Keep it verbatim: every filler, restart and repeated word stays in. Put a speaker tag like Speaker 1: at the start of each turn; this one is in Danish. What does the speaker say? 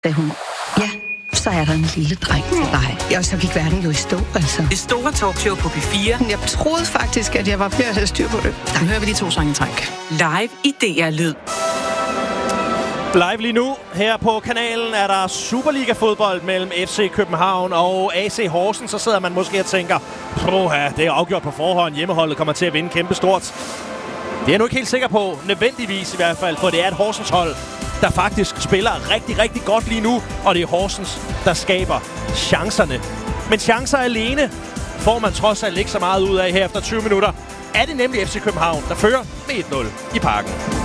Speaker 1: sagde hun. Ja, så er der en lille dreng til dig. Og så gik verden jo i stå, altså.
Speaker 2: Det store talkshow på P fire.
Speaker 1: Jeg troede faktisk, at jeg var ved at have styr på det.
Speaker 2: Nu hører vi de to sange i træk. Live i D R Lyd.
Speaker 3: Live lige nu, her på kanalen, er der Superliga-fodbold mellem F C København og A C Horsens. Så sidder man måske og tænker, proha, det er afgjort på forhånd. Hjemmeholdet kommer til at vinde kæmpestort. Det er jeg nu ikke helt sikker på, nødvendigvis i hvert fald, for det er et Horsens hold, der faktisk spiller rigtig, rigtig godt lige nu. Og det er Horsens, der skaber chancerne. Men chancer alene får man trods alt ikke så meget ud af her efter tyve minutter. Er det nemlig F C København, der fører med et nul i Parken.